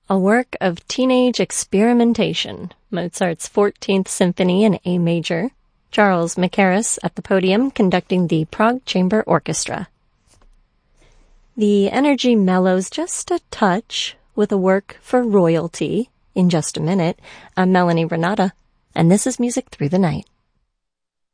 A work of teenage experimentation, Mozart's 14th Symphony in A major, Charles Mackerras at the podium conducting the Prague Chamber Orchestra. The energy mellows just a touch with a work for royalty in just a minute. I'm Melanie Renata, and this is Music Through the Night.